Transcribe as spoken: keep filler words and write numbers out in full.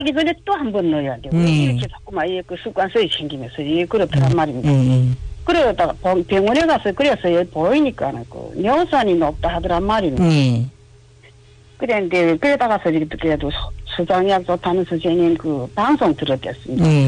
하기 전에 또 한 번 넣어야 되고 음. 이렇게 자꾸만 그 습관성이 생기면서 이 그렇더란 음. 말입니다. 음. 그러다가 병원에 가서 그래서 보이니까 그尿酸이 높다 하더란 말입니다. 음. 그랬는데 그러다가서 이렇게 그래도 수장약 좋다는 선생님 그 방송 들었겠습니다. 음.